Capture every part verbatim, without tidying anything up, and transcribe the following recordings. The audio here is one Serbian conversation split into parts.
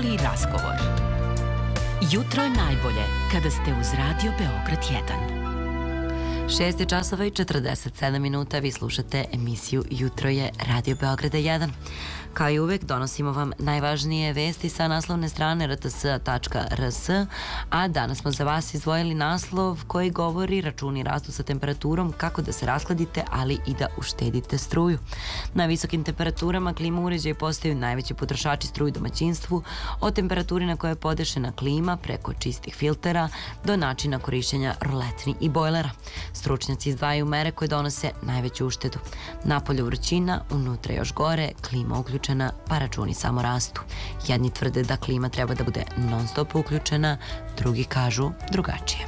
Otpali razgovor. Jutro je najbolje kada ste uz Radio Beograd jedan. šest časova i četrdeset sedam minuta, vi slušate emisiju Jutro je Radio Beograda jedan. Kao i uvek donosimo vam najvažnije vesti sa naslovne strane r t s tačka r s, a danas smo za vas izdvojili naslov koji govori računi rastu sa temperaturom, kako da se raskladite, ali i da uštedite struju. Na visokim temperaturama klima uređaji postaju najveći potrošači struju domaćinstvu, od temperaturi na koje je podešena klima preko čistih filtera do načina korišćenja roletni i bojlera. Stručnjaci izdvajaju mere koje donose najveću uštedu. Napolju vrućina, unutra još gore, klima uključena, pa računi samo rastu. Jedni tvrde da klima treba da bude non stop uključena, drugi kažu drugačije.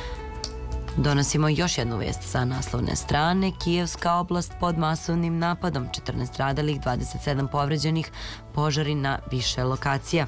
Donosimo još jednu vest sa naslovne strane. Kijevska oblast pod masovnim napadom, četrnaest stradalih, dvadeset sedam povređenih, požari na više lokacija.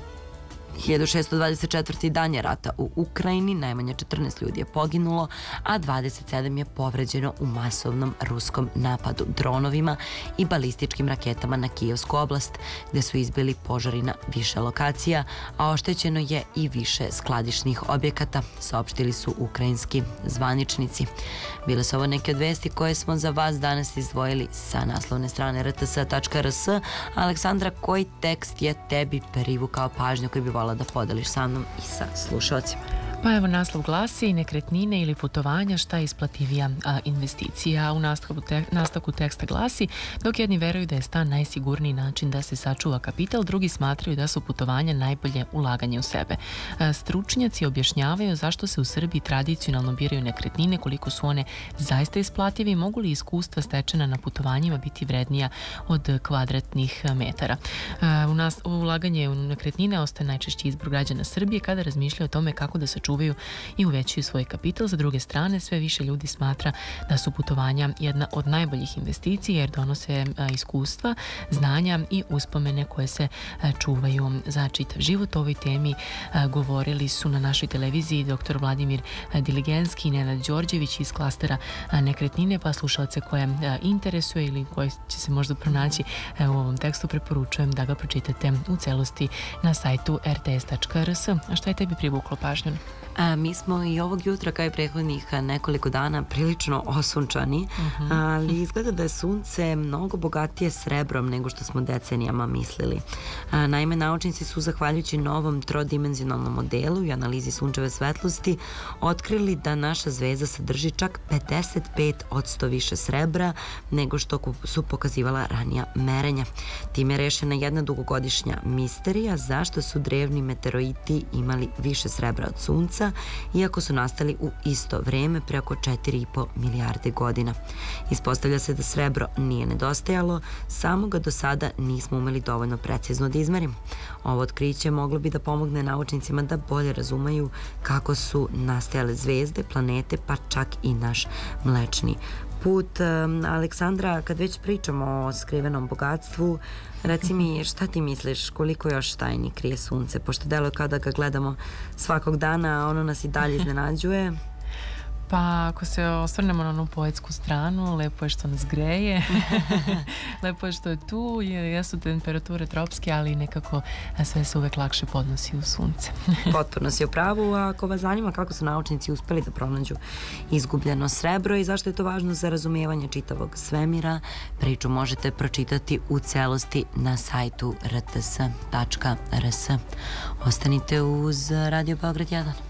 hiljadu šesto dvadeset četvrti dan je rata u Ukrajini, najmanje četrnaest ljudi je poginulo, a dvadeset sedam je povređeno u masovnom ruskom napadu dronovima i balističkim raketama na Kijevsku oblast, gde su izbili požari na više lokacija, a oštećeno je i više skladišnih objekata, saopštili su ukrajinski zvaničnici. Bile su ovo neke od vesti koje smo za vas danas izdvojili sa naslovne strane r t s tačka r s. Aleksandra, koji tekst je tebi privukao pažnju koji bi volala da podeliš sa mnom i sa slušalcima? Pa evo, naslov glasi: nekretnine ili putovanja, šta je isplativija a, investicija. U nastavku, te, nastavku teksta glasi: dok jedni veruju da je stan najsigurniji način da se sačuva kapital, drugi smatraju da su putovanja najbolje ulaganje u sebe. A, stručnjaci objašnjavaju zašto se u Srbiji tradicionalno biraju nekretnine, koliko su one zaista isplative i mogu li iskustva stečena na putovanjima biti vrednija od kvadratnih metara. A, u nas, ulaganje u nekretnine ostaje najčešći izbor građana Srbije kada razmišljaju o tome kako da se čuvaju i uvećuju svoj kapital. Sa druge strane, sve više ljudi smatra da su putovanja jedna od najboljih investicija jer donose a, iskustva, znanja i uspomene koje se a, čuvaju za čitav život. O ovoj temi a, govorili su na našoj televiziji doktor Vladimir Diligenski i Nenad Đorđević iz klastera a, nekretnine, pa slušalce koje a, interesuje ili koje će se možda pronaći a, u ovom tekstu, preporučujem da ga pročitate u celosti na sajtu r t s tačka r s. A šta je tebi privuklo pažnju? A, mi smo i ovog jutra, kao i prethodnih nekoliko dana, prilično osunčani, uh-huh. ali izgleda da je sunce mnogo bogatije srebrom nego što smo decenijama mislili. A, naime, naučnici su, zahvaljujući novom trodimenzionalnom modelu i analizi sunčeve svetlosti, otkrili da naša zvezda sadrži čak pedeset pet posto više srebra nego što su pokazivala ranija merenja. Time je rešena jedna dugogodišnja misterija zašto su drevni meteoriti imali više srebra od sunca, iako su nastali u isto vreme pre oko četiri i po milijarde godina. Ispostavlja se da srebro nije nedostajalo, samo ga do sada nismo umeli dovoljno precizno da izmerimo. Ovo otkriće moglo bi da pomogne naučnicima da bolje razumeju kako su nastajale zvezde, planete, pa čak i naš mlečni put. Aleksandra, kad već pričamo o skrivenom bogatstvu, reci mi, šta ti misliš, koliko još tajni krije sunce, pošto deluje kao da ga gledamo svakog dana, a ono nas i dalje iznenađuje? Pa ako se osvrnemo na onu poetsku stranu, lepo je što nas greje, lepo je što je tu, jesu temperature tropske, ali nekako sve se uvek lakše podnosi u sunce. Potpuno si u pravu, a ako vas zanima kako su naučnici uspeli da pronađu izgubljeno srebro i zašto je to važno za razumijevanje čitavog svemira, priču možete pročitati u celosti na sajtu r t s tačka r s. Ostanite uz Radio Beograd jedan.